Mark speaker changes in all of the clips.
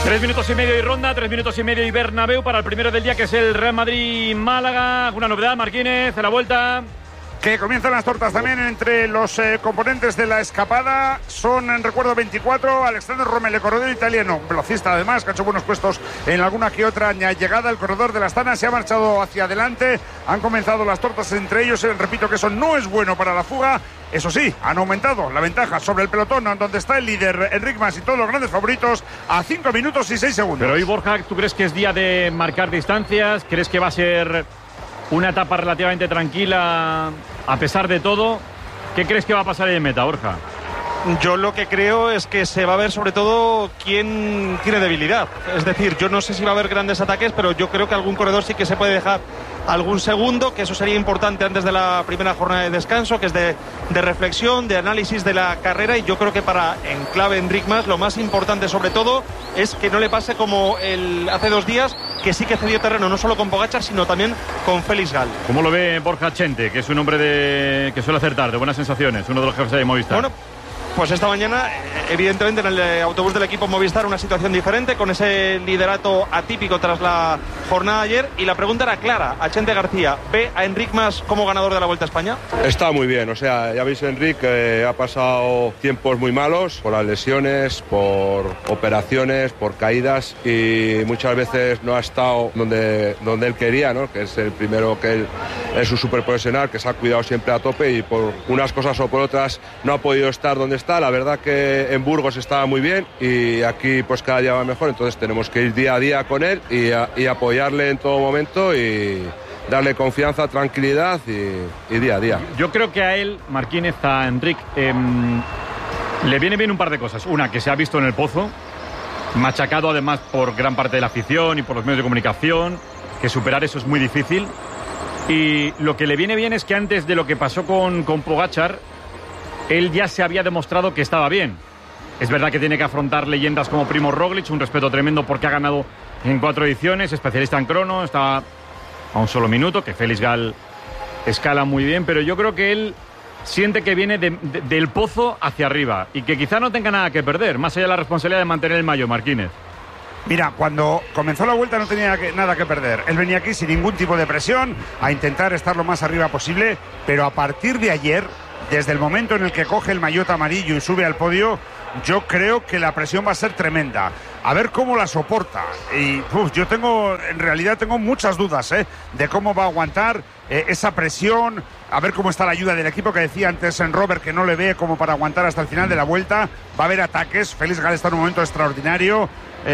Speaker 1: 3 minutos y medio y ronda, 3 minutos y medio y Bernabéu para el primero del día, que es el Real Madrid-Málaga. Una novedad, Marquínez, a la vuelta.
Speaker 2: Que comienzan las tortas también entre los componentes de la escapada. Son, en recuerdo, 24. Alexander Romele, corredor italiano, velocista además, que ha hecho buenos puestos en alguna que otra llegada. El corredor de la Astana se ha marchado hacia adelante. Han comenzado las tortas entre ellos. Repito que eso no es bueno para la fuga. Eso sí, han aumentado la ventaja sobre el pelotón, donde está el líder Enric Mas y todos los grandes favoritos, a 5 minutos y 6 segundos.
Speaker 1: Pero hoy, Borja, ¿tú crees que es día de marcar distancias? ¿Crees que va a ser una etapa relativamente tranquila a pesar de todo? ¿Qué crees que va a pasar ahí en meta, Borja?
Speaker 3: Yo lo que creo es que se va a ver sobre todo quién tiene debilidad. Es decir, yo no sé si va a haber grandes ataques, pero yo creo que algún corredor sí que se puede dejar algún segundo, que eso sería importante antes de la primera jornada de descanso, que es de reflexión, de análisis de la carrera. Y yo creo que para en clave Enric Mas lo más importante sobre todo es que no le pase como hace 2 días, que sí que cedió terreno no solo con Pogačar sino también con Félix Gal.
Speaker 1: ¿Cómo lo ve Borja Chente, que es un hombre que suele acertar, de buenas sensaciones, uno de los jefes de Movistar?
Speaker 3: Bueno, pues esta mañana, evidentemente, en el autobús del equipo Movistar, una situación diferente, con ese liderato atípico tras la jornada de ayer. Y la pregunta era clara a Chente García: ¿ve a Enric Mas como ganador de la Vuelta a España?
Speaker 4: Está muy bien, o sea, ya veis, Enric ha pasado tiempos muy malos por las lesiones, por operaciones, por caídas, y muchas veces no ha estado donde él quería, ¿no? Que es el primero, que él es un superprofesional, que se ha cuidado siempre a tope, y por unas cosas o por otras no ha podido estar donde está. La verdad que en Burgos estaba muy bien y aquí pues cada día va mejor, entonces tenemos que ir día a día con él y apoyarle en todo momento y darle confianza, tranquilidad y día a día.
Speaker 1: Yo creo que a él, Marquínez, a Enric, le viene bien un par de cosas. Una, que se ha visto en el pozo, machacado además por gran parte de la afición y por los medios de comunicación, que superar eso es muy difícil. Y lo que le viene bien es que antes de lo que pasó con Pogačar, él ya se había demostrado que estaba bien. Es verdad que tiene que afrontar leyendas como Primo Roglic, un respeto tremendo porque ha ganado en 4 ediciones, especialista en crono, está a un solo minuto, que Félix Gal escala muy bien, pero yo creo que él siente que viene del pozo hacia arriba y que quizá no tenga nada que perder, más allá de la responsabilidad de mantener el maillot, Marquínez.
Speaker 2: Mira, cuando comenzó la Vuelta no tenía nada que perder. Él venía aquí sin ningún tipo de presión, a intentar estar lo más arriba posible, pero a partir de ayer, desde el momento en el que coge el maillot amarillo y sube al podio, yo creo que la presión va a ser tremenda. A ver cómo la soporta. Y yo en realidad tengo muchas dudas de cómo va a aguantar esa presión. A ver cómo está la ayuda del equipo, que decía antes en Robert que no le ve como para aguantar hasta el final de la Vuelta. Va a haber ataques. Félix Gal está en un momento extraordinario.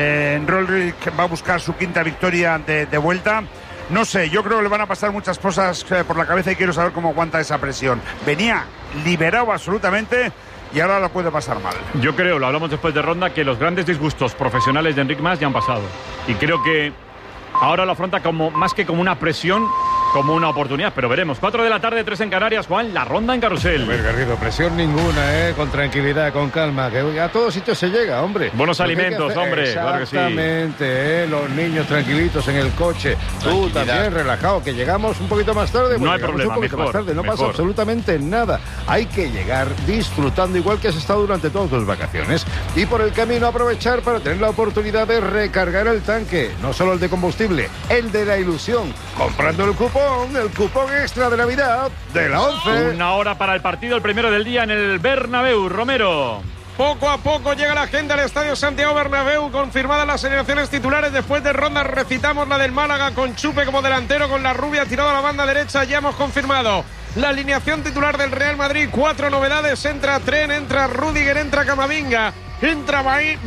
Speaker 2: Roglic va a buscar su 5ª victoria de Vuelta. No sé, yo creo que le van a pasar muchas cosas por la cabeza y quiero saber cómo aguanta esa presión. Venía liberado absolutamente y ahora la puede pasar mal.
Speaker 1: Yo creo, lo hablamos después de ronda, que los grandes disgustos profesionales de Enric Mas ya han pasado. Y creo que ahora lo afronta más que como una presión, como una oportunidad, pero veremos. 4 de la tarde, 3 en Canarias, Juan, la ronda en Carrusel.
Speaker 5: Pues Garrido, presión ninguna, con tranquilidad, con calma, que a todos sitios se llega, hombre.
Speaker 1: Buenos alimentos, hombre, claro que sí.
Speaker 5: Exactamente, los niños tranquilitos en el coche, tú también relajado, que llegamos un poquito más tarde.
Speaker 1: No hay problema,
Speaker 5: un poquito
Speaker 1: mejor,
Speaker 5: más tarde, no
Speaker 1: mejor.
Speaker 5: pasa absolutamente nada. Hay que llegar disfrutando igual que has estado durante todas tus vacaciones y por el camino aprovechar para tener la oportunidad de recargar el tanque, no solo el de combustible, el de la ilusión, comprando el cupón extra de Navidad de la 11.
Speaker 1: Una hora para el partido, el primero del día en el Bernabéu. Romero.
Speaker 6: Poco a poco llega la gente al Estadio Santiago Bernabéu, confirmadas las alineaciones titulares. Después de ronda recitamos la del Málaga con Chupe como delantero, con la rubia tirado a la banda derecha. Ya hemos confirmado la alineación titular del Real Madrid. 4 novedades: entra Tren, entra Rüdiger, entra Camavinga, entra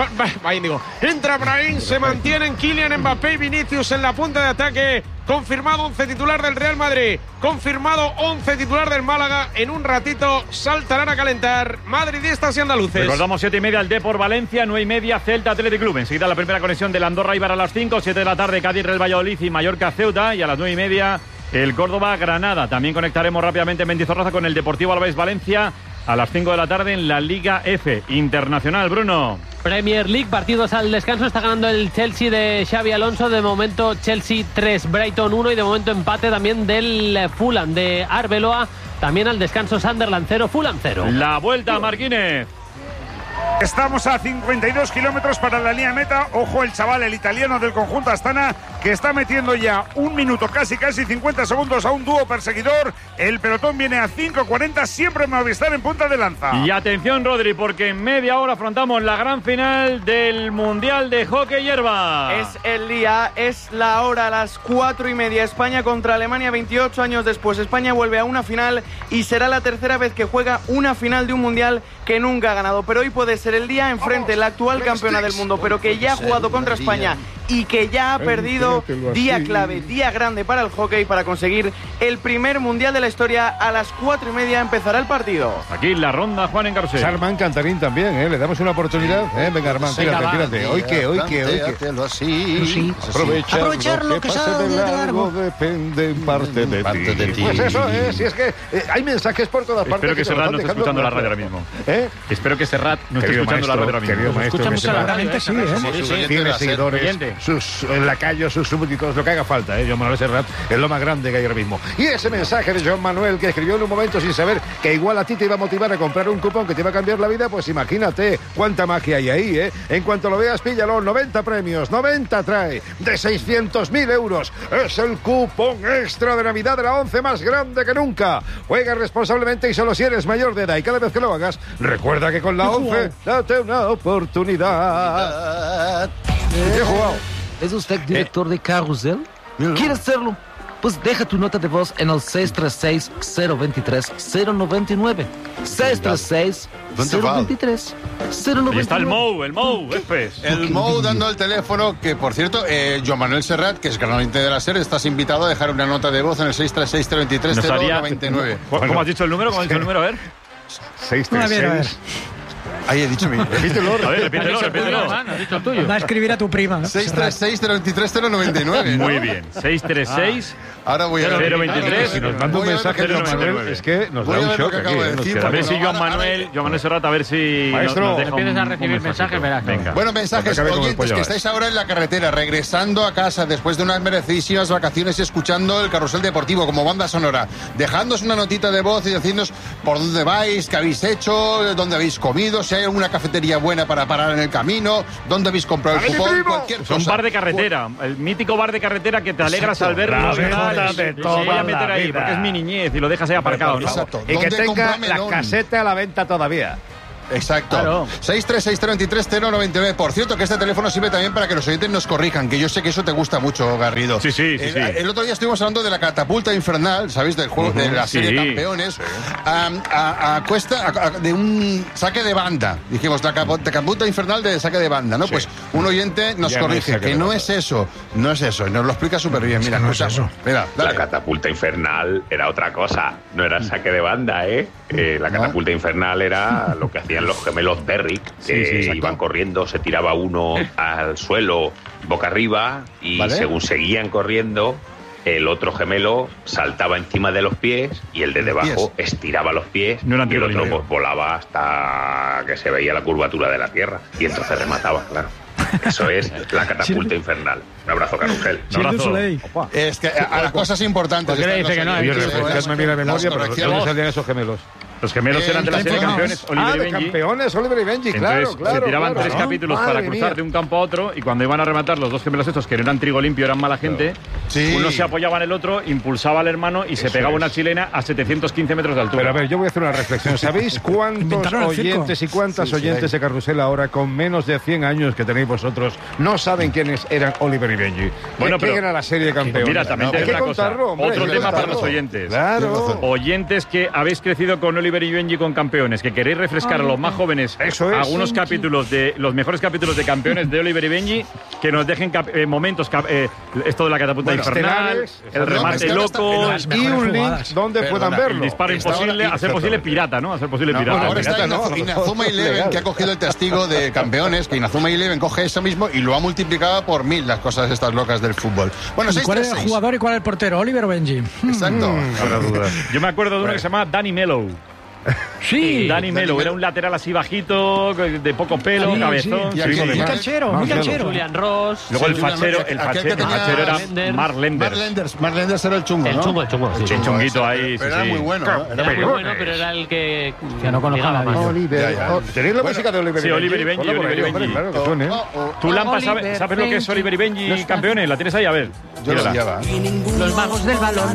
Speaker 6: Brahim, se mantienen Kylian Mbappé y Vinicius en la punta de ataque. Confirmado 11 titular del Real Madrid, confirmado 11 titular del Málaga. En un ratito saltarán a calentar madridistas y andaluces.
Speaker 1: Recordamos 7:30 el Depor Valencia, 9:30 Celta Athletic Club. Enseguida la primera conexión del Andorra Eibar a las 5, 7 de la tarde Cádiz Real Valladolid y Mallorca Ceuta, y a las 9:30 el Córdoba Granada. También conectaremos rápidamente en Mendizorroza con el Deportivo Alavés Valencia a las 5 de la tarde en la Liga F Internacional. Bruno.
Speaker 7: Premier League, partidos al descanso. Está ganando el Chelsea de Xabi Alonso. De momento Chelsea 3, Brighton 1 y de momento empate también del Fulham de Arbeloa. También al descanso Sunderland 0, Fulham 0.
Speaker 1: La vuelta, Marquínez.
Speaker 2: Estamos a 52 kilómetros para la línea meta. Ojo el chaval, el italiano del conjunto Astana, que está metiendo ya 1 minuto, casi 50 segundos a un dúo perseguidor. El pelotón viene a 5:40, siempre Movistar en punta de lanza.
Speaker 1: Y atención, Rodri, porque en media hora afrontamos la gran final del Mundial de Hockey Hierba.
Speaker 8: Es el día, es la hora, a las 4:30. España contra Alemania, 28 años después. España vuelve a una final y será la tercera vez que juega una final de un Mundial que nunca ha ganado. Pero hoy puede ser el día enfrente la actual campeona del mundo, pero que ya ha jugado contra España y que ya ha perdido. Día clave, día grande para el hockey, para conseguir el primer Mundial de la historia. A las 4:30 empezará el partido.
Speaker 1: Aquí la ronda, Juan en Carrusel.
Speaker 5: Armán Cantarín también, ¿eh? Le damos una oportunidad. Venga, Armán, tírate. Hoy que.
Speaker 9: Sí.
Speaker 5: Aprovechar lo que pase de largo depende en parte de ti. Pues eso es, si es que hay mensajes por todas partes.
Speaker 1: Espero que Serrat no esté escuchando la radio ahora mismo. Espero que Serrat no esté escuchando la radio ahora mismo.
Speaker 5: Querido maestro,
Speaker 9: escuchamos a la gente, sí,
Speaker 5: tiene seguidores, sus lacayos, sus súbditos, lo que haga falta, Joan Manuel Serrat es lo más grande que hay ahora mismo. Y ese mensaje de Joan Manuel, que escribió en un momento sin saber que igual a ti te iba a motivar a comprar un cupón que te iba a cambiar la vida, pues imagínate cuánta magia hay ahí, En cuanto lo veas, píllalo. 90 premios, 90 trae, de 600.000 euros. Es el cupón extra de Navidad de la 11 más grande que nunca. Juega responsablemente y solo si eres mayor de edad. Y cada vez que lo hagas, recuerda que con la 11 date una oportunidad.
Speaker 9: ¿Qué jugado? ¿Es usted director de Carrusel? ¿Quiere hacerlo? Pues deja tu nota de voz en el 636-023-099. 636-023-099.
Speaker 1: Y está el Mou,
Speaker 10: El Mou dando el teléfono, que por cierto, Joan Manuel Serrat, que es gran oyente de la serie, estás invitado a dejar una nota de voz en el 636-023-099.
Speaker 1: ¿Cómo has dicho el número? A ver.
Speaker 5: 636.
Speaker 10: Ahí he dicho mi.
Speaker 1: Repítelo.
Speaker 9: Va a escribir a tu prima, ¿no?
Speaker 10: 636-023-099.
Speaker 1: Muy bien. 636.
Speaker 10: Ahora voy a
Speaker 1: ver. 023.
Speaker 5: Si nos manda un mensaje de Joan Manuel, es que nos da un shock aquí.
Speaker 1: A ver si Joan Manuel Serrat, a ver si
Speaker 5: maestro,
Speaker 7: empiezas a recibir mensajes, verás.
Speaker 1: Venga.
Speaker 10: Bueno, mensajes, oyentes que estáis ahora en la carretera, regresando a casa después de unas merecidísimas vacaciones y escuchando el Carrusel Deportivo como banda sonora. Dejadnos una notita de voz y decirnos por dónde vais, qué habéis hecho, dónde habéis comido, si hay alguna cafetería buena para parar en el camino, dónde habéis comprado el cupón, cualquier cosa.
Speaker 1: Un bar de carretera, el mítico bar de carretera que te alegras al verlo.
Speaker 5: De toda
Speaker 1: voy a meter ahí, porque es mi niñez y lo dejas ahí aparcado, ¿no?
Speaker 10: Exacto.
Speaker 5: Y que tenga la caseta a la venta todavía.
Speaker 10: Exacto.
Speaker 7: Claro.
Speaker 10: 636-023-099. Por cierto, que este teléfono sirve también para que los oyentes nos corrijan, que yo sé que eso te gusta mucho, Garrido.
Speaker 1: Sí.
Speaker 10: El otro día estuvimos hablando de la catapulta infernal, ¿sabéis? Del juego de la serie Campeones. A cuesta de un saque de banda. Dijimos, la catapulta infernal de saque de banda, ¿no? Sí. Pues un oyente nos corrige, que no es eso. No es eso. Y nos lo explica súper bien. Mira, no es eso. Mira,
Speaker 11: la catapulta infernal era otra cosa. No era saque de banda, la catapulta infernal era lo que hacían los gemelos Derrick, que iban corriendo, se tiraba uno al suelo boca arriba y según seguían corriendo, el otro gemelo saltaba encima de los pies y el de debajo estiraba los pies y el otro pues volaba hasta que se veía la curvatura de la tierra y entonces remataba, claro. Eso es la catapulta infernal. Un abrazo, Carrusel.
Speaker 1: Un abrazo.
Speaker 10: Es que a las cosas importantes.
Speaker 7: ¿Por qué le dice que no?
Speaker 5: Yo refrescadme mi memoria, pero ¿dónde salían esos gemelos?
Speaker 1: Los gemelos eran de la serie Campeones, Oliver y Benji.
Speaker 5: Campeones, Oliver y Benji, claro.
Speaker 1: Se tiraban 3 capítulos para cruzar de un campo a otro y cuando iban a rematar los dos gemelos estos, que no eran trigo limpio, eran mala gente, uno se apoyaba en el otro, impulsaba al hermano y se pegaba una chilena a 715 metros de altura.
Speaker 5: Pero a ver, yo voy a hacer una reflexión. ¿Sabéis cuántos oyentes y cuántas oyentes de Carrusel ahora, con menos de 100 años que tenéis vosotros, no saben quiénes eran Oliver y Benji?
Speaker 1: Bueno,
Speaker 5: ¿Qué era la serie Campeones?
Speaker 1: Mira, también hay que contarlo, hombre. Otro tema para los oyentes.
Speaker 5: Claro.
Speaker 1: Oyentes que habéis crecido con Oliver y Benji con Campeones, que queréis refrescar a los más jóvenes algunos capítulos de los mejores capítulos de Campeones de Oliver y Benji, que nos dejen momentos, esto de la catapulta infernal, el remate loco
Speaker 5: y un link donde puedan verlo.
Speaker 1: El disparo imposible, hacer posible pirata, ¿no? Hacer posible pirata.
Speaker 10: Ahora está Inazuma Eleven, que ha cogido el testigo de Campeones, que Inazuma Eleven coge eso mismo y lo ha multiplicado por 1000 las cosas estas locas del fútbol. Bueno,
Speaker 9: ¿cuál es el jugador y cuál es el portero? ¿Oliver o Benji?
Speaker 10: Exacto.
Speaker 1: Yo me acuerdo de uno que se llama Danny Mello.
Speaker 9: Sí.
Speaker 1: Dani Melo, era un lateral así bajito, de poco pelo, cabezón.
Speaker 10: Sí. Muy
Speaker 9: canchero.
Speaker 7: Julian Ross.
Speaker 1: Luego el fachero era Mark Lenders.
Speaker 10: Mark Lenders era el chungo, ¿no?
Speaker 7: El chungo, sí.
Speaker 1: El chunguito ahí,
Speaker 10: Pero era muy bueno, ¿no?
Speaker 7: Era muy bueno, pero era el que
Speaker 9: no conocía
Speaker 7: más.
Speaker 5: Oliver. ¿Tenéis la música de Oliver?
Speaker 1: Sí, Oliver y Benji.
Speaker 5: Claro que suene.
Speaker 1: Tú, Lampa, ¿sabes lo que es Oliver y Benji campeones? ¿La tienes ahí? A ver.
Speaker 10: Yo lo odiaba.
Speaker 9: Los magos del balón.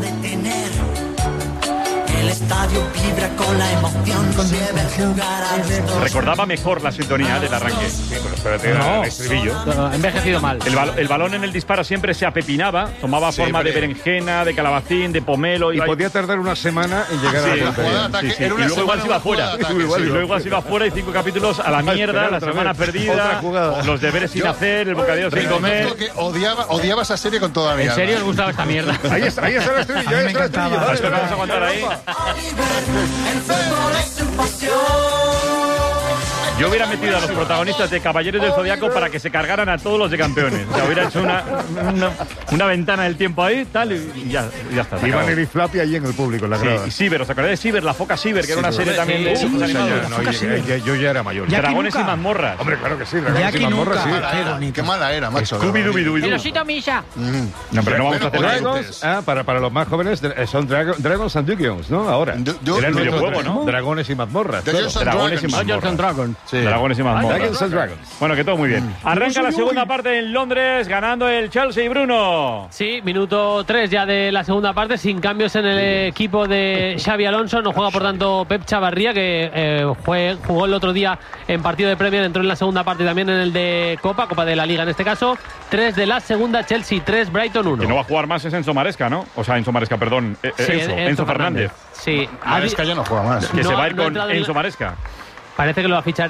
Speaker 12: El estadio vibra con la emoción.
Speaker 1: Recordaba mejor la sintonía del arranque. Sí, pero espérate, el estribillo.
Speaker 7: Envejecido mal.
Speaker 1: El balón en el disparo siempre se apepinaba, tomaba forma de berenjena, de calabacín, de pomelo.
Speaker 5: Y podía tardar una semana en llegar a la portería.
Speaker 1: Y luego igual se iba fuera. Luego igual se iba fuera y 5 capítulos a la mierda, la semana perdida, los deberes sin hacer, el bocadillo sin comer.
Speaker 10: Odiaba esa serie con toda mi alma.
Speaker 7: ¿En serio os gustaba esta mierda?
Speaker 5: Ahí está el estribillo, ahí está el estribillo.
Speaker 1: Vamos a aguantar ahí. Yo hubiera metido a los protagonistas de Caballeros del Zodiaco para que se cargaran a todos los de campeones. O sea, hubiera hecho una ventana del tiempo ahí, tal, y ya está.
Speaker 5: Iban Eric Flappy allí en el público, en la grada.
Speaker 1: Y Ciber, ¿os acordáis de Ciber? La foca Ciber, que era una serie también de dibujos animados.
Speaker 5: Yo ya era mayor.
Speaker 1: Dragones y mazmorras.
Speaker 5: Hombre, claro que sí, Dragones y mazmorras, sí.
Speaker 10: Qué mala era, macho.
Speaker 1: Scooby-Doo.
Speaker 9: El osito Misha.
Speaker 1: No, pero no vamos a hacer
Speaker 5: Dragons, para los más jóvenes, son Dragons and Dungeons, ¿no? Ahora.
Speaker 1: Era el videojuego, ¿no?
Speaker 5: Dragones y mazmorras.
Speaker 1: Dragones y mazmorras. Dragones y mazmorras. Bueno, que todo muy bien. Arranca la segunda parte en Londres, ganando el Chelsea, Bruno.
Speaker 7: Sí, minuto 3 ya de la segunda parte, sin cambios en el equipo de Xabi Alonso. No juega, por tanto, Pep Chavarría, que jugó el otro día en partido de Premier, entró en la segunda parte también en el de Copa de la Liga en este caso. 3 de la segunda, Chelsea 3, Brighton 1.
Speaker 1: Que no va a jugar más es Enzo Maresca, ¿no? O sea, Enzo Maresca, perdón. Enzo Fernández.
Speaker 7: Sí.
Speaker 10: Maresca ya no juega más.
Speaker 1: Que se va a ir con Enzo Maresca.
Speaker 7: Parece que lo va a fichar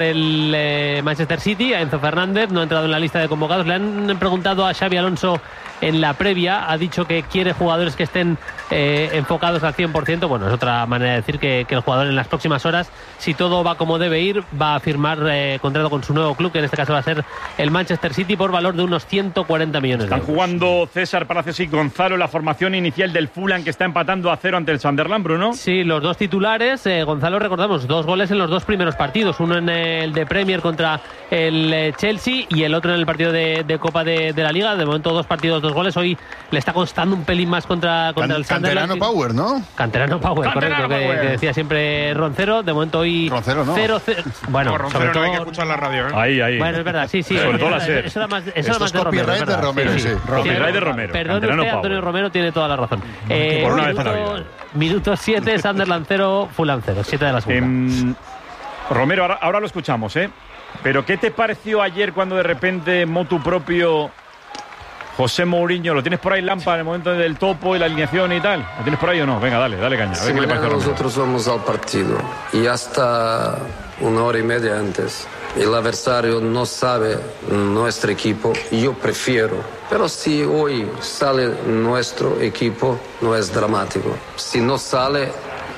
Speaker 7: el Manchester City, a Enzo Fernández, no ha entrado en la lista de convocados. Le han preguntado a Xabi Alonso en la previa, ha dicho que quiere jugadores que estén enfocados al 100%. Bueno, es otra manera de decir que el jugador en las próximas horas, si todo va como debe ir, va a firmar contrato con su nuevo club, que en este caso va a ser el Manchester City, por valor de unos 140 millones de euros.
Speaker 1: Están jugando César Palacios y Gonzalo en la formación inicial del Fulham, que está empatando a 0 ante el Sunderland, Bruno.
Speaker 7: Sí, los dos titulares. Gonzalo, recordamos, 2 goles en los 2 primeros partidos. Uno en el de Premier contra el Chelsea y el otro en el partido de Copa de la Liga. De momento 2 partidos, 2 goles. Hoy le está costando un pelín más contra el Sunderland.
Speaker 10: Canterano Power, ¿no?
Speaker 7: Canterano Power, correcto, que decía siempre Roncero. De momento hoy
Speaker 10: Roncero, ¿no?
Speaker 7: 0-0. Bueno,
Speaker 6: Roncero
Speaker 7: sobre todo,
Speaker 6: no hay que escuchar la radio, ¿eh?
Speaker 1: Ahí.
Speaker 7: Bueno, es verdad, sí.
Speaker 1: Sobre todo la SER.
Speaker 7: Eso era más de
Speaker 10: copyright
Speaker 7: Romero.
Speaker 10: de Romero, sí.
Speaker 1: Copyright de Romero.
Speaker 7: Perdón usted, Antonio Romero tiene toda la razón.
Speaker 1: Por una vez en la vida.
Speaker 7: Minuto 7, Sunderland 0, Fulham 0. 7 de la segunda.
Speaker 1: Romero, ahora lo escuchamos, ¿eh? Pero ¿qué te pareció ayer cuando de repente motu propio José Mourinho, lo tienes por ahí, Lampa, en el momento del topo y la alineación y tal? ¿Lo tienes por ahí o no? Venga, dale caña. A ver qué le parece a Romero.
Speaker 13: Nosotros vamos al partido y hasta 1 hora y media antes el adversario no sabe nuestro equipo y yo prefiero. Pero si hoy sale nuestro equipo, no es dramático. Si no sale,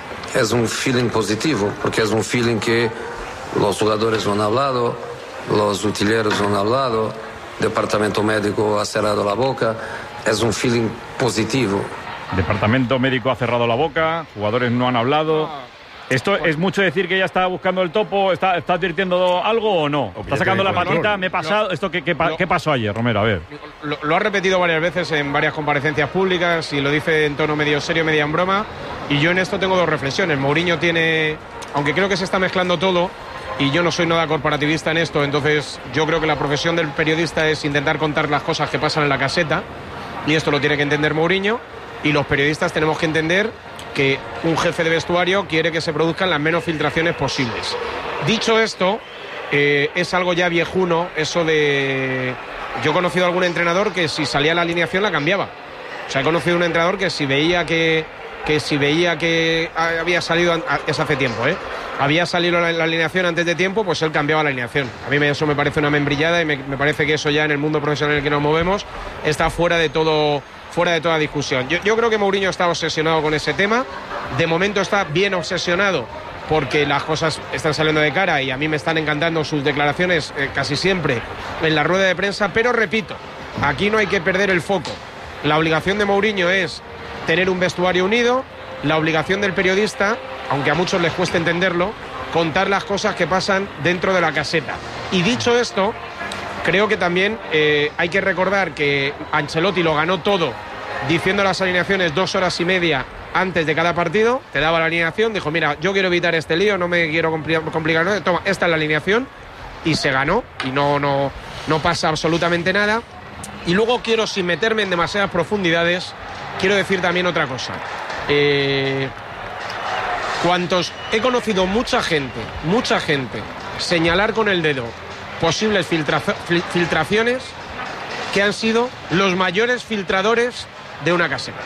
Speaker 13: es un feeling positivo, porque es un feeling que los jugadores han hablado, los utileros han hablado, el departamento médico ha cerrado la boca, es un feeling positivo.
Speaker 1: Departamento médico ha cerrado la boca, jugadores no han hablado. ¿Esto es mucho decir que ya está buscando el topo? ¿Está advirtiendo algo o no? ¿Está sacando la patita? ¿Me he pasado? ¿Qué pasó ayer, Romero? A ver.
Speaker 6: Lo ha repetido varias veces en varias comparecencias públicas y lo dice en tono medio serio, medio en broma. Y yo en esto tengo 2 reflexiones. Mourinho tiene, aunque creo que se está mezclando todo, y yo no soy nada corporativista en esto, entonces yo creo que la profesión del periodista es intentar contar las cosas que pasan en la caseta, y esto lo tiene que entender Mourinho, y los periodistas tenemos que entender que un jefe de vestuario quiere que se produzcan las menos filtraciones posibles. Dicho esto, es algo ya viejuno, eso de... Yo he conocido a algún entrenador que si salía la alineación la cambiaba. O sea, he conocido a un entrenador que si veía que había salido, es hace tiempo, había salido la alineación antes de tiempo, pues él cambiaba la alineación. A mí eso me parece una membrillada y me parece que eso ya en el mundo profesional en el que nos movemos está fuera de toda discusión. Yo creo que Mourinho está obsesionado con ese tema. De momento está bien obsesionado porque las cosas están saliendo de cara y a mí me están encantando sus declaraciones casi siempre en la rueda de prensa, pero repito, aquí no hay que perder el foco. La obligación de Mourinho es tener un vestuario unido, la obligación del periodista aunque a muchos les cueste entenderlo, contar las cosas que pasan dentro de la caseta. Y dicho esto, creo que también hay que recordar que Ancelotti lo ganó todo diciendo las alineaciones 2 horas y media antes de cada partido. Te daba la alineación, dijo, mira, yo quiero evitar este lío, no me quiero complicar nada, toma, esta es la alineación, y se ganó, y no pasa absolutamente nada. Y luego quiero, sin meterme en demasiadas profundidades, quiero decir también otra cosa. He conocido mucha gente señalar con el dedo posibles filtraciones que han sido los mayores filtradores de una caseta.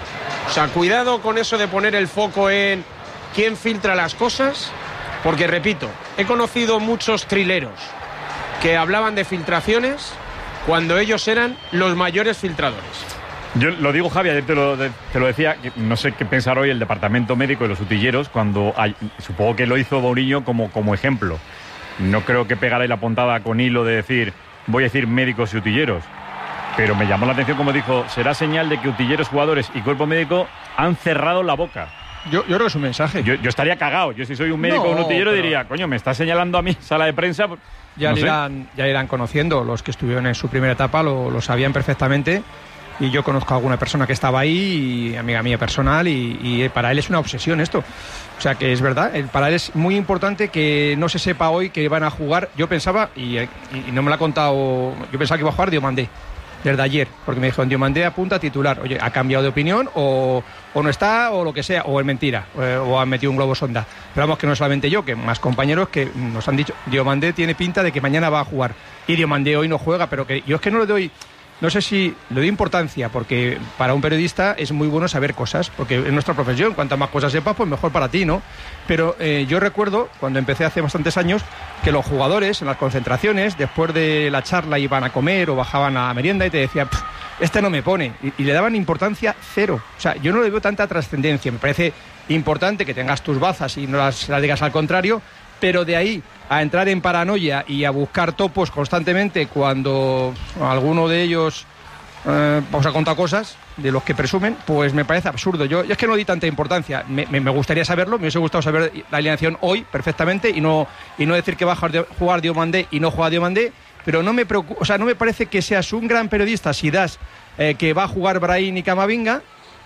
Speaker 6: O sea, cuidado con eso de poner el foco en quién filtra las cosas, porque, repito, he conocido muchos trileros que hablaban de filtraciones cuando ellos eran los mayores filtradores.
Speaker 1: Yo lo digo, Javi, ayer te lo decía, no sé qué pensar hoy el departamento médico de los utilleros cuando supongo que lo hizo Mourinho como ejemplo. No creo que pegara ahí la puntada con hilo de decir, voy a decir médicos y utilleros. Pero me llamó la atención como dijo, será señal de que utilleros, jugadores y cuerpo médico han cerrado la boca.
Speaker 14: Yo creo que es un mensaje.
Speaker 1: Yo estaría cagado. Yo si soy un médico o un utillero diría, coño, me está señalando a mí sala de prensa.
Speaker 14: Ya le irán conociendo. Los que estuvieron en su primera etapa lo sabían perfectamente. Y yo conozco a alguna persona que estaba ahí, y amiga mía personal, y para él es una obsesión esto. O sea que es verdad, para él es muy importante que no se sepa hoy que van a jugar. Yo pensaba, y no me lo ha contado, yo pensaba que iba a jugar Diomandé desde ayer, porque me dijo, Diomandé apunta a titular. Oye, ha cambiado de opinión, o no está, o lo que sea, o es mentira, o han metido un globo sonda. Pero vamos, que no solamente yo, que más compañeros que nos han dicho, Diomandé tiene pinta de que mañana va a jugar, y Diomandé hoy no juega, pero que yo es que no le doy... No sé si le doy importancia, porque para un periodista es muy bueno saber cosas, porque es nuestra profesión, cuantas más cosas sepas, pues mejor para ti, ¿no? Pero yo recuerdo, cuando empecé hace bastantes años, que los jugadores en las concentraciones, después de la charla, iban a comer o bajaban a merienda y te decían, este no me pone, y le daban importancia cero. O sea, yo no le veo tanta trascendencia. Me parece importante que tengas tus bazas y no las digas al contrario, pero de ahí a entrar en paranoia y a buscar topos constantemente cuando alguno de ellos vamos a contar cosas de los que presumen, pues me parece absurdo. Yo es que no di tanta importancia. Me gustaría saberlo, me hubiese gustado saber la alineación hoy perfectamente y no decir que va a jugar Diomandé y no juega Diomandé, pero no me preocupa, o sea, no me parece que seas un gran periodista si das que va a jugar Brahim y Camavinga,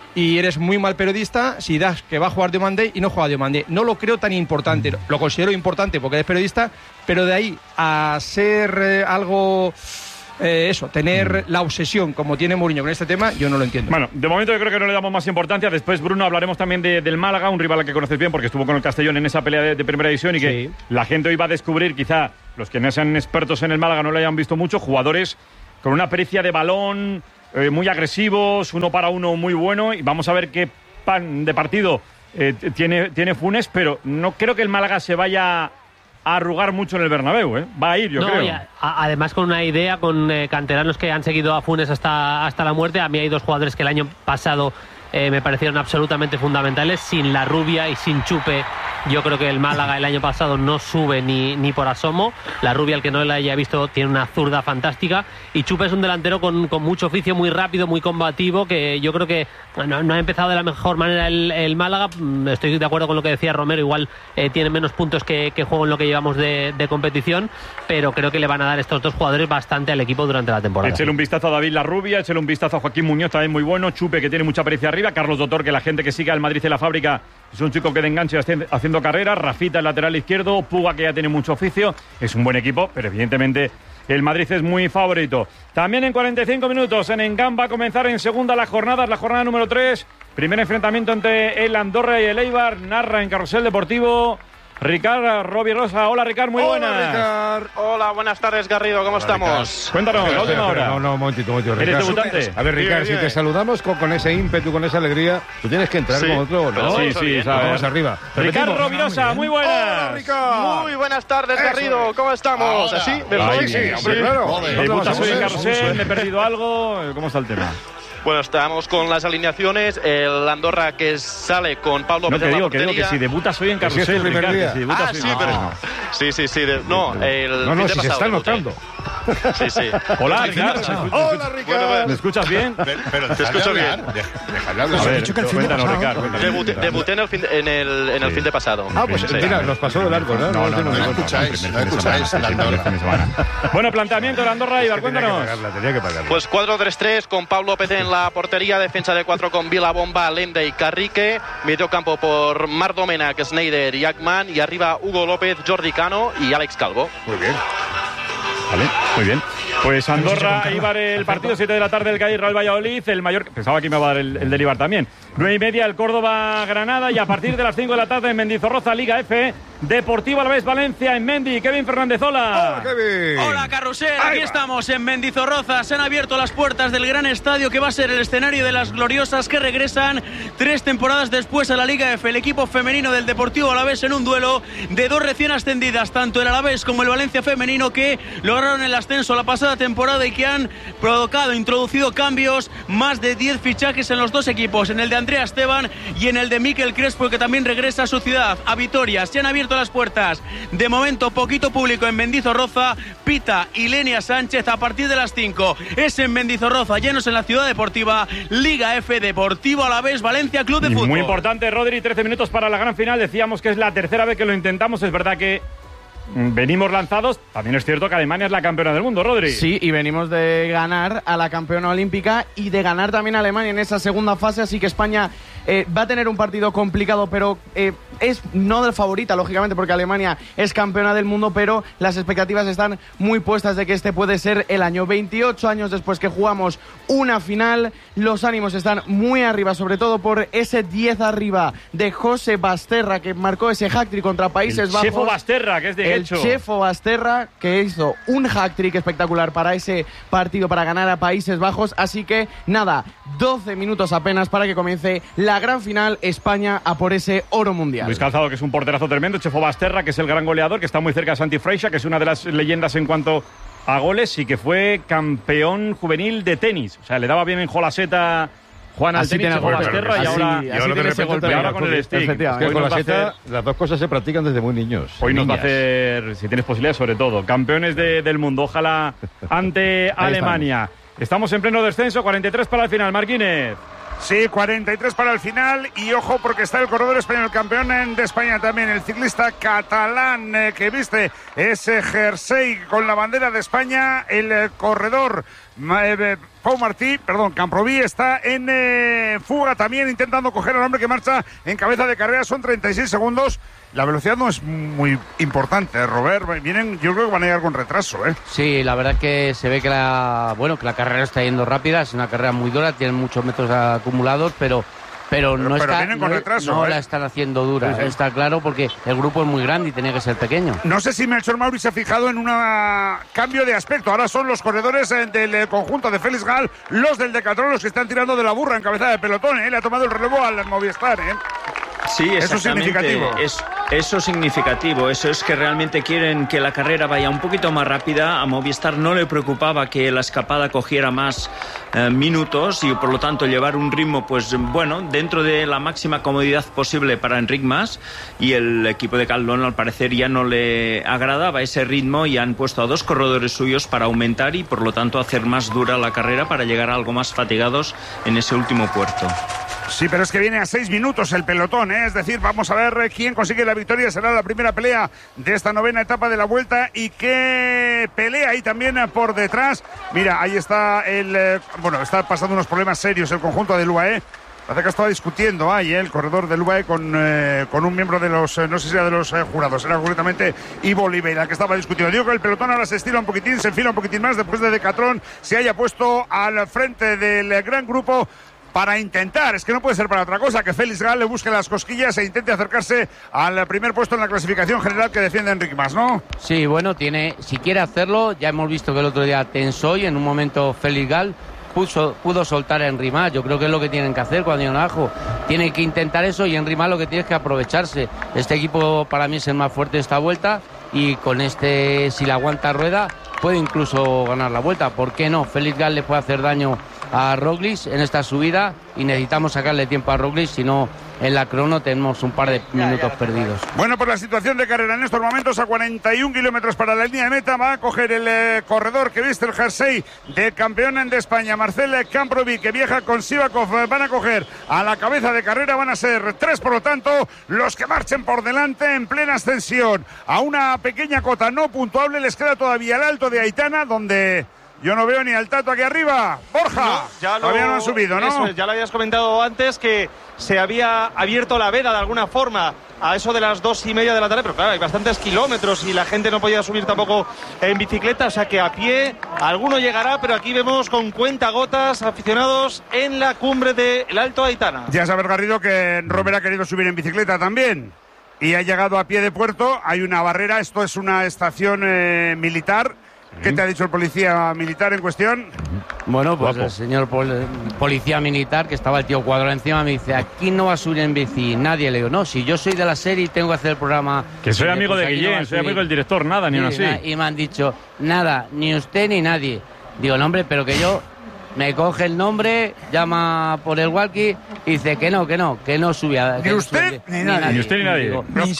Speaker 14: y eres muy mal periodista si das que va a jugar Diomandé y no juega Diomandé. No lo creo tan importante, lo considero importante porque eres periodista, pero de ahí a ser algo... tener la obsesión como tiene Mourinho con este tema, yo no lo entiendo.
Speaker 1: Bueno, de momento yo creo que no le damos más importancia. Después, Bruno, hablaremos también del Málaga, un rival al que conoces bien porque estuvo con el Castellón en esa pelea de primera división y que la gente hoy va a descubrir, quizá los que no sean expertos en el Málaga no lo hayan visto mucho, jugadores con una pericia de balón, muy agresivos, uno para uno muy bueno, y vamos a ver qué pan de partido tiene Funes, pero no creo que el Málaga se vaya a arrugar mucho en el Bernabéu, va a ir, yo creo.
Speaker 7: Además con una idea, con canteranos que han seguido a Funes hasta la muerte. A mí hay dos jugadores que el año pasado me parecieron absolutamente fundamentales. Sin La Rubia y sin Chupe, yo creo que el Málaga el año pasado no sube ni por asomo. La Rubia, el que no la haya visto, tiene una zurda fantástica, y Chupe es un delantero con mucho oficio, muy rápido, muy combativo, que yo creo que no ha empezado de la mejor manera el Málaga. Estoy de acuerdo con lo que decía Romero, igual tiene menos puntos que juego en lo que llevamos de competición, pero creo que le van a dar estos dos jugadores bastante al equipo durante la temporada.
Speaker 1: Échale un vistazo a David La Rubia, échale un vistazo a Joaquín Muñoz, también muy bueno, Chupe, que tiene mucha pericia arriba, Carlos Doctor, que la gente que sigue al Madrid en la fábrica es un chico que de enganche haciendo carrera, Rafita, el lateral izquierdo, Puga, que ya tiene mucho oficio, es un buen equipo, pero evidentemente el Madrid es muy favorito. También en 45 minutos en Engham va a comenzar en segunda la jornada número 3, primer enfrentamiento entre el Andorra y el Eibar, narra en Carrusel Deportivo Ricard Rovirosa. Hola, Ricard, muy buenas.
Speaker 3: Hola, Ricard. Hola, buenas tardes, Garrido, ¿cómo estamos?
Speaker 1: Ricard. Cuéntanos, la última hora.
Speaker 5: No, un momentito.
Speaker 1: ¿Eres debutante?
Speaker 5: A ver, Ricard, si te saludamos con ese ímpetu, con esa alegría, tú tienes que entrar con otro, ¿no?
Speaker 1: Sí,
Speaker 5: vamos arriba.
Speaker 1: Ricard Rovirosa, muy buenas.
Speaker 3: Hola, Ricard. Muy buenas tardes, Garrido, ¿cómo estamos?
Speaker 5: Ahora.
Speaker 3: ¿Así?
Speaker 5: Sí, claro.
Speaker 1: Debutas hoy en Carrusel, me he perdido algo. ¿Cómo está el tema?
Speaker 3: Bueno, estamos con las alineaciones. El Andorra que sale con Pablo Pérez en la portería.
Speaker 1: Que digo que si debutas hoy en Carrusel,
Speaker 5: si es tu primer día.
Speaker 1: Si debutas hoy,
Speaker 3: sí, pero... Sí. No, el
Speaker 5: si se está notando.
Speaker 15: Sí, sí.
Speaker 1: Hola, Ricardo.
Speaker 5: Hola, Ricardo.
Speaker 1: ¿Me escuchas bien?
Speaker 10: Pero
Speaker 15: te escucho bien.
Speaker 10: Déjale hablar.
Speaker 1: A ver, cuéntanos, Ricardo.
Speaker 15: Debuté en el fin de pasado.
Speaker 5: Pues
Speaker 15: Sí.
Speaker 5: mira, nos pasó de largo, ¿no?
Speaker 10: No escucháis, la Andorra.
Speaker 1: Bueno, planteamiento de Andorra, Ibar, cuéntanos.
Speaker 5: Tenía que pagarla.
Speaker 15: Pues 4-3-3 con Pablo López en la portería, defensa de 4 con Vila Bomba, Lende y Carrique, medio campo por Marc Domènech, Sneijder y Ackman, y arriba Hugo López, Jordi Cano y Alex Calvo.
Speaker 5: Muy bien.
Speaker 1: Vale, muy bien. Pues Andorra, Ibar, el partido 7 de la tarde, el Cádiz Real Valladolid, el Mallorca, pensaba que me iba a dar el del Ibar también. 9:30 el Córdoba Granada, y a partir de las 5 de la tarde en Mendizorroza, Liga F, Deportivo Alavés Valencia en Mendi. Kevin Fernández, hola.
Speaker 5: Hola, Kevin.
Speaker 16: Hola, Carrusel, aquí estamos en Mendizorroza. Se han abierto las puertas del gran estadio que va a ser el escenario de las gloriosas que regresan 3 temporadas después a la Liga F. El equipo femenino del Deportivo Alavés en un duelo de 2 recién ascendidas, tanto el Alavés como el Valencia femenino, que lograron el ascenso la pasada temporada y que han introducido cambios, más de 10 fichajes en los dos equipos, en el de Andrea Esteban y en el de Mikel Crespo, que también regresa a su ciudad, a Vitoria. Se han abierto las puertas, de momento poquito público en Mendizorroza. Pita y Lenia Sánchez a partir de las 5. Es en Mendizorroza, llenos en la ciudad deportiva. Liga F, Deportivo Alavés Valencia Club de Fútbol.
Speaker 1: Muy importante, Rodri, 13 minutos para la gran final. Decíamos que es la tercera vez que lo intentamos. Es verdad que venimos lanzados. También es cierto que Alemania es la campeona del mundo, Rodri.
Speaker 8: Sí, y venimos de ganar a la campeona olímpica y de ganar también a Alemania en esa segunda fase, así que España va a tener un partido complicado, pero es no de favorita, lógicamente, porque Alemania es campeona del mundo, pero las expectativas están muy puestas de que este puede ser el año. 28 años después que jugamos una final, los ánimos están muy arriba, sobre todo por ese 10 arriba de José Basterra, que marcó ese hat-trick contra Países Bajos.
Speaker 1: Chefo Basterra, que es de Guecho.
Speaker 8: El Chefo Basterra, que hizo un hat-trick espectacular para ese partido, para ganar a Países Bajos. Así que nada, 12 minutos apenas para que comience la gran final, España a por ese oro mundial.
Speaker 1: Luis Calzado, que es un porterazo tremendo, Chefo Basterra, que es el gran goleador, que está muy cerca de Santi Freixa, que es una de las leyendas en cuanto a goles y que fue campeón juvenil de tenis. O sea, le daba bien en Jolaseta Juan al tenis, Chefo Basterra, y ahora tiene ese golpe, ahora con el stick.
Speaker 5: Es que con la seta, las dos cosas se practican desde muy niños.
Speaker 1: Hoy nos va a hacer, si tienes posibilidades, sobre todo, campeones del mundo, ojalá ante Alemania. Estamos en pleno descenso, 43 para el final, Marquínez.
Speaker 2: Sí, 43 para el final, y ojo porque está el corredor español, el campeón de España también, el ciclista catalán que viste ese jersey con la bandera de España, el corredor Camproví está en fuga también, intentando coger al hombre que marcha en cabeza de carrera. Son 36 segundos. La velocidad no es muy importante, Robert. Yo creo que van a llegar con retraso, ¿eh?
Speaker 17: Sí, la verdad que se ve que la carrera está yendo rápida. Es una carrera muy dura, tienen muchos metros acumulados, pero
Speaker 2: vienen con retraso,
Speaker 17: no la están haciendo dura, sí. Está claro, porque el grupo es muy grande y tenía que ser pequeño.
Speaker 2: No sé si Melchor Mauri se ha fijado en un cambio de aspecto. Ahora son los corredores del conjunto de Félix Gal, los del Decathlon, los que están tirando de la burra en cabeza de pelotón, ¿eh? Le ha tomado el relevo al Movistar, ¿eh?
Speaker 18: Sí, exactamente.
Speaker 2: Eso es significativo.
Speaker 18: Eso es significativo. Eso es que realmente quieren que la carrera vaya un poquito más rápida. A Movistar no le preocupaba que la escapada cogiera más minutos y por lo tanto llevar un ritmo, pues bueno, dentro de la máxima comodidad posible para Enric Mas, y el equipo de Caldón al parecer ya no le agradaba ese ritmo y han puesto a dos corredores suyos para aumentar y por lo tanto hacer más dura la carrera para llegar algo más fatigados en ese último puerto.
Speaker 2: Sí, pero es que viene a 6 minutos el pelotón, ¿eh? Es decir, vamos a ver quién consigue la victoria. Será la primera pelea de esta novena etapa de la Vuelta, y qué pelea ahí también por detrás. Mira, ahí está está pasando unos problemas serios el conjunto del UAE. Parece que estaba discutiendo ahí el corredor del UAE con un miembro de los, no sé si era de los jurados, era concretamente Ivo Oliveira, que estaba discutiendo. Digo que el pelotón ahora se estira un poquitín, se enfila un poquitín más después de Decathlon se haya puesto al frente del gran grupo para intentar, es que no puede ser para otra cosa, que Félix Gal le busque las cosquillas e intente acercarse al primer puesto en la clasificación general que defiende Enric Mas, ¿no?
Speaker 17: Sí, bueno, si quiere hacerlo, ya hemos visto que el otro día tensó y en un momento Félix Gal pudo soltar a Enric Mas. Yo creo que es lo que tienen que hacer cuando hay un ajo. Tienen que intentar eso y Enric Mas lo que tiene es que aprovecharse. Este equipo para mí es el más fuerte de esta vuelta y con si le aguanta rueda puede incluso ganar la vuelta. ¿Por qué no? Félix Gal le puede hacer daño a Roglic en esta subida y necesitamos sacarle tiempo a Roglic, si no en la crono tenemos un par de minutos perdidos.
Speaker 2: Bueno, por la situación de carrera en estos momentos, a 41 kilómetros para la línea de meta, va a coger el corredor que viste el jersey de campeón de España, Marcel Camprovi, que viaja con Sivakov. Van a coger a la cabeza de carrera, van a ser 3, por lo tanto, los que marchen por delante en plena ascensión. A una pequeña cota no puntuable les queda todavía el Alto de Aitana, donde yo no veo ni al Tato aquí arriba. Borja, todavía no han subido, ¿no?
Speaker 3: Eso, ya lo habías comentado antes, que se había abierto la veda de alguna forma a eso de las 2:30 de la tarde, pero claro, hay bastantes kilómetros y la gente no podía subir tampoco en bicicleta, o sea que a pie alguno llegará, pero aquí vemos con cuentagotas aficionados en la cumbre del Alto Aitana.
Speaker 2: Ya sabes, Garrido, que Robert ha querido subir en bicicleta también y ha llegado a pie de puerto. Hay una barrera, esto es una estación militar. ¿Qué te ha dicho el policía militar en cuestión?
Speaker 17: Bueno, pues el señor policía militar, que estaba el tío Cuadro encima, me dice, aquí no va a subir en bici nadie. Le digo, no, si yo soy de la serie y tengo que hacer el programa...
Speaker 1: Que soy amigo de Guillén, soy amigo del director, nada, ni uno así.
Speaker 17: Y me han dicho, nada, ni usted ni nadie. Digo, no, hombre, pero que yo... Me coge el nombre, llama por el walkie y dice que no subía.
Speaker 2: Ni usted ni nadie.
Speaker 1: Ni usted ni nadie.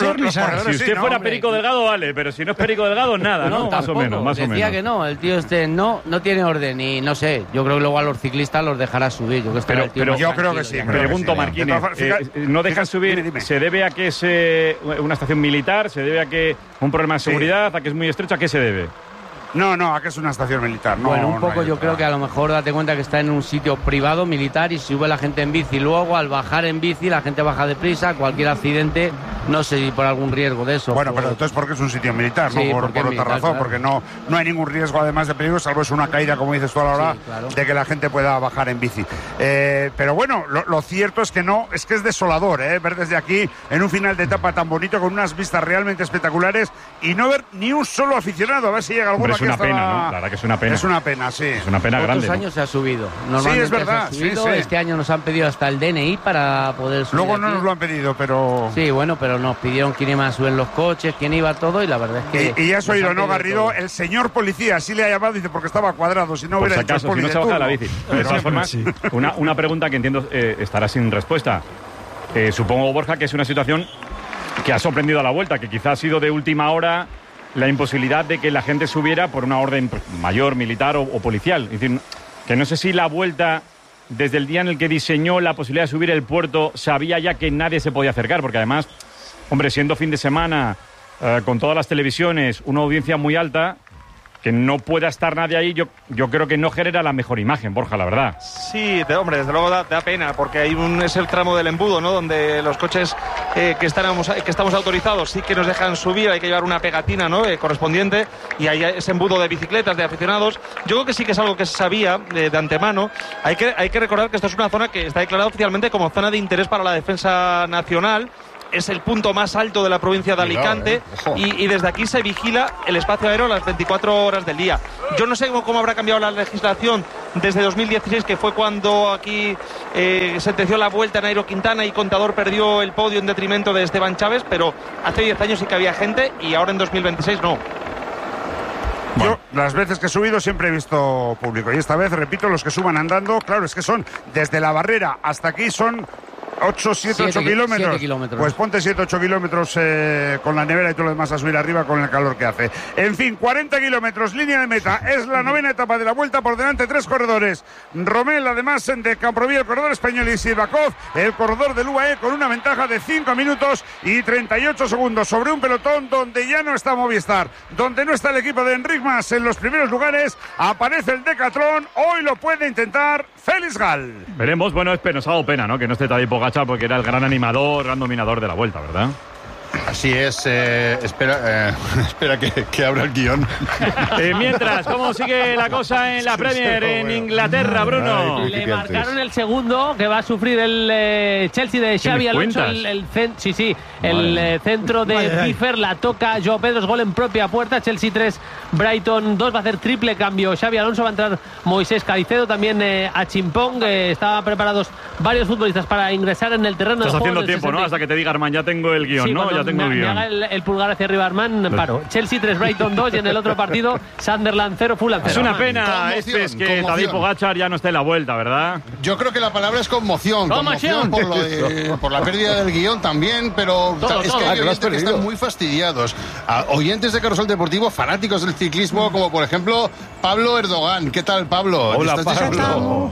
Speaker 1: Si usted fuera Perico Delgado, vale, pero si no es Perico Delgado, nada, ¿no? Más o menos,
Speaker 17: Decía que no, el tío no tiene orden y no sé, yo creo que luego a los ciclistas los dejará subir.
Speaker 2: Pero yo creo que sí.
Speaker 1: Pregunto, Marquínez, ¿no dejan subir?
Speaker 2: Dime.
Speaker 1: ¿Se debe a que es una estación militar? ¿Se debe a que un problema de seguridad? ¿A que es muy estrecho? ¿A qué se debe?
Speaker 2: No, aquí es una estación militar. No,
Speaker 17: bueno, un poco
Speaker 2: no
Speaker 17: yo creo que a lo mejor date cuenta que está en un sitio privado, militar, y sube la gente en bici. Luego, al bajar en bici, la gente baja deprisa, cualquier accidente, no sé si por algún riesgo de eso.
Speaker 2: Bueno, pero entonces porque es un sitio militar,
Speaker 17: sí,
Speaker 2: no por otra
Speaker 17: militar,
Speaker 2: razón,
Speaker 17: claro.
Speaker 2: Porque no hay ningún riesgo además de peligro, salvo es una caída, como dices tú a la hora, claro, de que la gente pueda bajar en bici. Pero bueno, lo cierto es que es desolador, ver desde aquí, en un final de etapa tan bonito, con unas vistas realmente espectaculares, y no ver ni un solo aficionado. A ver si llega alguno.
Speaker 1: Es una pena, ¿no? La verdad que es una pena.
Speaker 2: Es una pena, sí.
Speaker 1: Es una pena grande.
Speaker 17: Otros años se ha subido.
Speaker 2: Sí, es verdad.
Speaker 17: Sí. Este año nos han pedido hasta el DNI para poder subir.
Speaker 2: Luego no nos lo han pedido, pero...
Speaker 17: Sí, bueno, pero nos pidieron quién iba a subir los coches, quién iba todo, y la verdad es que...
Speaker 2: Y ya has oído, ¿no, Garrido? Todo. El señor policía, así le ha llamado, dice, porque estaba cuadrado, si no hubiera
Speaker 1: hecho si no se baja la bici. De todas formas,
Speaker 6: sí.
Speaker 1: una pregunta que entiendo estará sin respuesta. Supongo, Borja, que es una situación que ha sorprendido a la vuelta, que quizás ha sido de última hora la imposibilidad de que la gente subiera por una orden mayor, militar o policial. Es decir, que no sé si la vuelta, desde el día en el que diseñó la posibilidad de subir el puerto, sabía ya que nadie se podía acercar, porque además, hombre, siendo fin de semana, con todas las televisiones, una audiencia muy alta, que no pueda estar nadie ahí, yo creo que no genera la mejor imagen, Borja, la verdad.
Speaker 3: Sí, hombre, desde luego da pena, porque es el tramo del embudo, ¿no? Donde los coches que estamos autorizados sí que nos dejan subir, hay que llevar una pegatina, ¿no? Correspondiente, y hay ese embudo de bicicletas, de aficionados. Yo creo que sí que es algo que se sabía de antemano. Hay que recordar que esto es una zona que está declarada oficialmente como zona de interés para la defensa nacional. Es el punto más alto de la provincia de Alicante, y desde aquí se vigila el espacio aéreo las 24 horas del día. Yo no sé cómo habrá cambiado la legislación desde 2016, que fue cuando aquí sentenció la vuelta Nairo Quintana y Contador perdió el podio en detrimento de Esteban Chávez, pero hace 10 años sí que había gente y ahora en 2026 no.
Speaker 2: Yo, las veces que he subido, siempre he visto público, y esta vez, repito, los que suban andando, claro, es que son desde la barrera hasta aquí, son 8 kilómetros.
Speaker 17: 7 kilómetros.
Speaker 2: Pues ponte 7-8 kilómetros con la nevera y todo lo demás a subir arriba con el calor que hace. En fin, 40 kilómetros, línea de meta. Es la 9ª etapa de la vuelta, por delante 3 corredores. Romel, además de Camproví, el corredor español, y Sivakov, el corredor del UAE, con una ventaja de 5 minutos y 38 segundos sobre un pelotón donde ya no está Movistar, donde no está el equipo de Enric Mas en los primeros lugares. Aparece el Decathlon, hoy lo puede intentar Félix Gal.
Speaker 1: Veremos, bueno, nos ha dado pena, ¿no? Que no esté Tadej Pogačar, porque era el gran animador, gran dominador de la vuelta, ¿verdad?
Speaker 10: Así es, espera que abra el guión.
Speaker 1: Mientras, ¿cómo sigue la cosa en la Premier en Inglaterra, Bruno?
Speaker 7: Le marcaron el segundo, que va a sufrir el Chelsea de Xabi Alonso. El centro de Piffer, la toca Joao Pedro, gol en propia puerta. Chelsea 3, Brighton 2, va a hacer triple cambio Xabi Alonso, va a entrar Moisés Caicedo, también a Chimpong. Estaban preparados varios futbolistas para ingresar en el terreno.
Speaker 1: Estás haciendo tiempo, ¿no? Hasta que te diga, Armand, ya tengo el guión,
Speaker 7: sí,
Speaker 1: ¿no? ya tengo el guión.
Speaker 7: Me haga el pulgar hacia arriba, Armand, paro. Chelsea 3, Brighton 2 y en el otro partido Sunderland 0, Fulham 0.
Speaker 1: Es una pena, es que Tadej Pogačar ya no esté en la vuelta, ¿verdad?
Speaker 10: Yo creo que la palabra es conmoción. Conmoción por la pérdida del guión también, pero es que hay oyentes que están muy fastidiados. Oyentes de Carrusel Deportivo, fanáticos del ciclismo, como por ejemplo Pablo Erdogan. ¿Qué tal, Pablo?
Speaker 19: Hola, Pablo.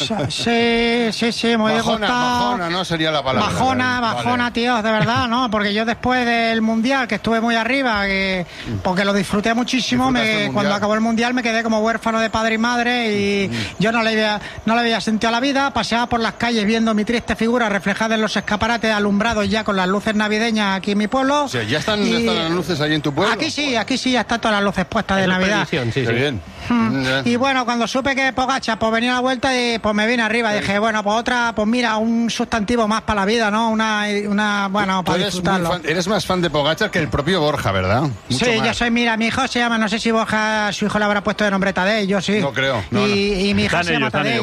Speaker 19: Sí, muy
Speaker 10: bajona, no sería la palabra.
Speaker 19: Bajona, tío, de verdad, ¿no? Porque yo después del Mundial, que estuve muy arriba, porque lo disfruté muchísimo, cuando acabó el Mundial me quedé como huérfano de padre y madre y yo no le había sentido a la vida, paseaba por las calles viendo mi triste figura reflejada en los escaparates alumbrados ya con las luces navideñas aquí en mi pueblo.
Speaker 10: O sea, ¿ya están las luces allí en tu pueblo?
Speaker 19: Aquí sí, ya están todas las luces puestas de Navidad.
Speaker 10: Sí. Bien.
Speaker 19: Y bueno, cuando supe que Pogačar pues venía a la vuelta y pues me vine arriba, dije, bueno, pues otra, pues mira, un sustantivo más para la vida, ¿no? Una bueno, para disfrutarlo.
Speaker 10: Eres más fan de Pogačar que el propio Borja, ¿verdad?
Speaker 19: Mucho más. Yo soy, mira, mi hijo se llama, no sé si Borja, su hijo le habrá puesto de nombre Tadej, yo sí.
Speaker 10: No creo.
Speaker 19: Y mi hija se llama Tadej.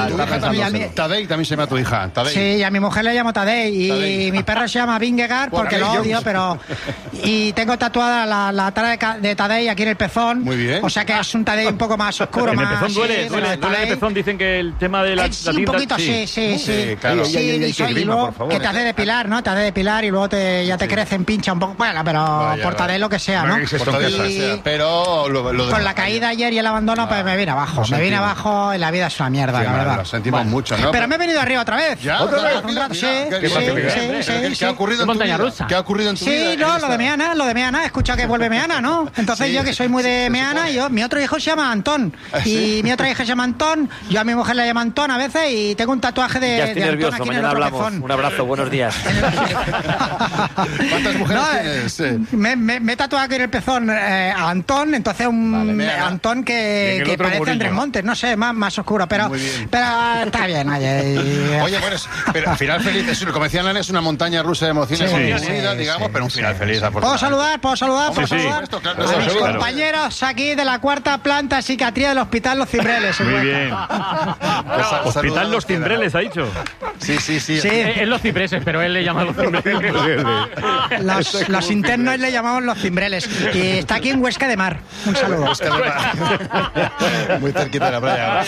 Speaker 10: Tadej también se llama tu hija. Tadej.
Speaker 19: Sí, y a mi mujer le llamo Tadej. Y mi perro se llama Vingegaard porque lo odio, pero... Y tengo tatuada la cara de Tadej aquí en el pezón.
Speaker 10: Muy bien.
Speaker 19: O sea que es un Tadej un poco más oscuro,
Speaker 1: en el
Speaker 19: más...
Speaker 1: pezón duele en el pezón, dicen que el tema de la
Speaker 19: tinta... un poquito, sí.
Speaker 10: Claro.
Speaker 19: Y luego que te hace depilar, ¿no? Te hace depilar y luego ya te crecen, pincha un poco. Bueno, pero por Tadej lo que sea, ¿no?
Speaker 10: Pero
Speaker 19: con la caída ayer y el abandono, pues me vine abajo. Me vine abajo y la vida es una mierda, la verdad.
Speaker 10: Lo sentimos mucho, ¿no?
Speaker 19: Pero me he venido arriba otra vez.
Speaker 10: ¿Otra vez?
Speaker 19: Sí.
Speaker 10: ¿Qué ha ocurrido en tu vida? ¿Qué ha ocurrido en tu vida?
Speaker 19: Sí, no, lo de Meana. He escuchado que vuelve Meana, ¿no? Entonces yo que soy muy de Meana, mi otro hijo se llama Antón. Y mi otra hija se llama Antón. Yo a mi mujer le llamo Antón a veces y tengo un tatuaje de
Speaker 20: ya estoy nervioso,
Speaker 19: Antón aquí
Speaker 20: mañana
Speaker 19: en el
Speaker 20: hablamos. Un abrazo, buenos días.
Speaker 10: ¿Cuántas mujeres tienes?
Speaker 19: Me he tatuado aquí en el pezón a Antón, entonces Antón que parece Andrés Montes, no sé, más oscuro, pero está bien.
Speaker 10: Oye, bueno, pero al final feliz, como decían, es una montaña rusa de emociones, digamos, pero un final feliz.
Speaker 19: ¿Puedo saludar?
Speaker 10: Sí.
Speaker 19: A mis compañeros aquí de la cuarta planta psiquiatría del Hospital Los Cimbreles.
Speaker 1: Muy bien. Hospital Los Cimbreles, ha dicho.
Speaker 10: Sí.
Speaker 7: Es Los Cipreses, pero él le llama Los Cimbreles.
Speaker 19: Los internos le llamamos Los Cimbreles. Y está aquí en Huesca de Mar. Un saludo.
Speaker 10: Muy cerquita de la playa.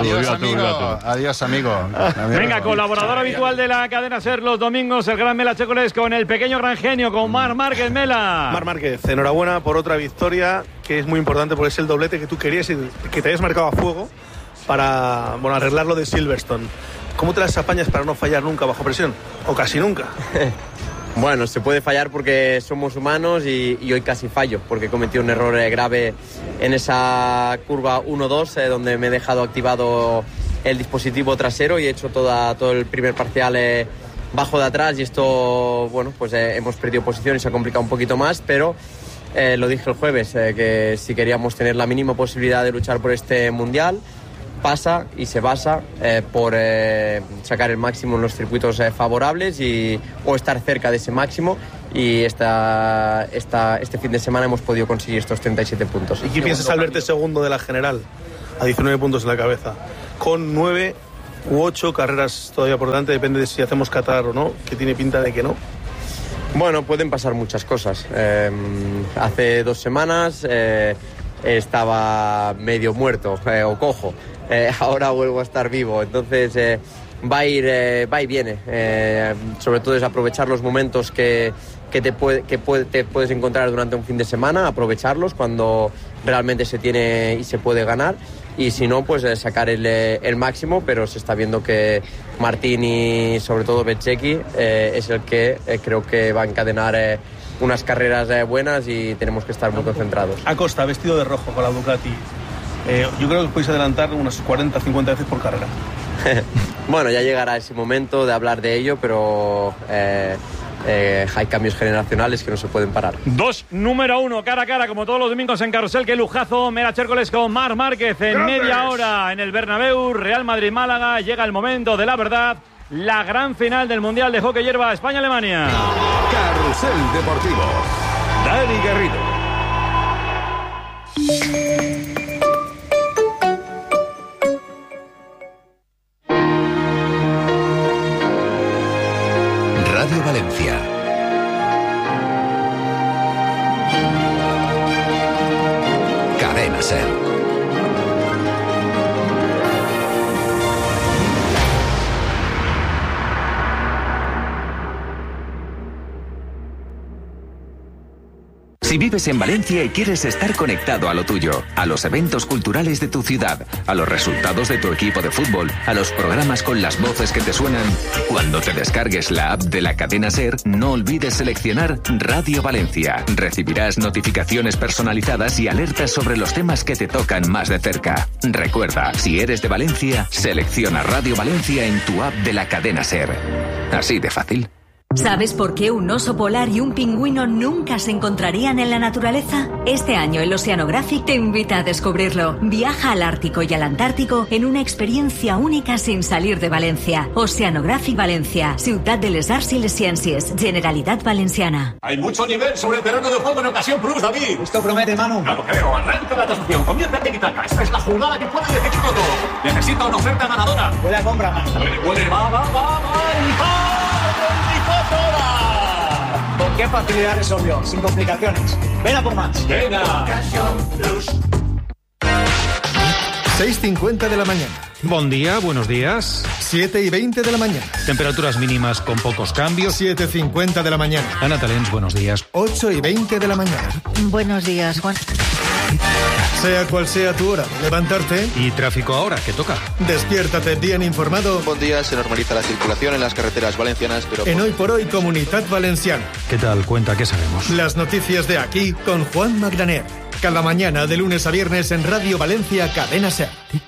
Speaker 10: Adiós, amigo.
Speaker 1: Venga, colaborador habitual de la cadena SER los domingos, el gran Mela Checoles con el pequeño gran genio, con Marc Márquez. Mela.
Speaker 21: Marc Márquez, enhorabuena por otra victoria que es muy importante porque es el doblete que tú querías y que te hayas marcado a fuego para arreglar lo de Silverstone. ¿Cómo te las apañas para no fallar nunca bajo presión? O casi nunca.
Speaker 22: Bueno, se puede fallar porque somos humanos y hoy casi fallo porque cometí un error grave en esa curva 1-2 donde me he dejado activado el dispositivo trasero y he hecho todo el primer parcial bajo de atrás y esto, hemos perdido posición y se ha complicado un poquito más, pero lo dije el jueves, que si queríamos tener la mínima posibilidad de luchar por este mundial, pasa y se basa por sacar el máximo en los circuitos favorables o estar cerca de ese máximo y este fin de semana hemos podido conseguir estos 37 puntos.
Speaker 21: ¿Y qué piensas al verte segundo de la general? A 19 puntos en la cabeza, con 9 u 8 carreras todavía por delante, depende de si hacemos Qatar o no, que tiene pinta de que no.
Speaker 22: Bueno, pueden pasar muchas cosas. Hace 2 semanas estaba medio muerto o cojo. Ahora vuelvo a estar vivo. Entonces va y viene. Sobre todo es aprovechar los momentos que te puedes encontrar durante un fin de semana, aprovecharlos cuando realmente se tiene y se puede ganar. Y si no, pues sacar el máximo, pero se está viendo que Martín y sobre todo Bezzecchi es el que creo que va a encadenar unas carreras buenas y tenemos que estar muy concentrados.
Speaker 21: Acosta, vestido de rojo con la Ducati, yo creo que podéis adelantar unas 40-50 veces por carrera.
Speaker 22: Bueno, ya llegará ese momento de hablar de ello, pero hay cambios generacionales que no se pueden parar.
Speaker 1: 2 número 1 cara a cara como todos los domingos en Carrusel. Qué lujazo. Mela Chércoles con Marc Márquez en media hora en el Bernabéu. Real Madrid-Málaga. Llega el momento de la verdad. La gran final del Mundial de Hockey Hierba España-Alemania.
Speaker 23: Carrusel Deportivo. Dani Garrido. Radio Valencia.
Speaker 4: Si vives en Valencia y quieres estar conectado a lo tuyo, a los eventos culturales de tu ciudad, a los resultados de tu equipo de fútbol, a los programas con las voces que te suenan, cuando te descargues la app de la cadena SER, no olvides seleccionar Radio Valencia. Recibirás notificaciones personalizadas y alertas sobre los temas que te tocan más de cerca. Recuerda, si eres de Valencia, selecciona Radio Valencia en tu app de la cadena SER. Así de fácil.
Speaker 11: ¿Sabes por qué un oso polar y un pingüino nunca se encontrarían en la naturaleza? Este año el Oceanographic te invita a descubrirlo. Viaja al Ártico y al Antártico en una experiencia única sin salir de Valencia. Oceanographic Valencia, Ciutat de les Arts y les Ciències, Generalitat Valenciana.
Speaker 20: Hay mucho nivel sobre el terreno de juego en ocasión Plus, David. Esto promete, Manu. Claro, creo. Arranca la tasación. Comienza el tiki-taka. Esta es la jugada que puede decidir todo. Necesita una oferta ganadora. Puede compra, Manu. Puede. Va.
Speaker 24: ¿Con qué facilidad resolvió? Sin complicaciones. Ven a por más.
Speaker 20: Venga.
Speaker 25: 6:50 de la mañana.
Speaker 26: Buen día, buenos días.
Speaker 25: 7:20 de la mañana.
Speaker 26: Temperaturas mínimas con pocos cambios.
Speaker 25: 7:50 de la mañana.
Speaker 26: Ana Talens, buenos días.
Speaker 25: 8:20 de la mañana.
Speaker 27: Buenos días, Juan.
Speaker 25: Sea cual sea tu hora de levantarte.
Speaker 26: Y tráfico ahora, que toca.
Speaker 25: Despiértate bien informado.
Speaker 28: Buen día, se normaliza la circulación en las carreteras valencianas, pero...
Speaker 25: En Hoy por Hoy, Comunitat Valenciana.
Speaker 26: ¿Qué tal? Cuenta, ¿qué sabemos?
Speaker 25: Las noticias de aquí con Juan Magraner. Cada mañana, de lunes a viernes en Radio Valencia, Cadena SER.